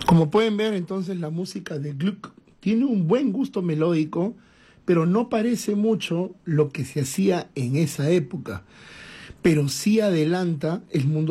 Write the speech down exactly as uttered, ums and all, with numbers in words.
Como pueden ver, entonces la música de Gluck tiene un buen gusto melódico, pero no parece mucho lo que se hacía en esa época, pero sí adelanta el mundo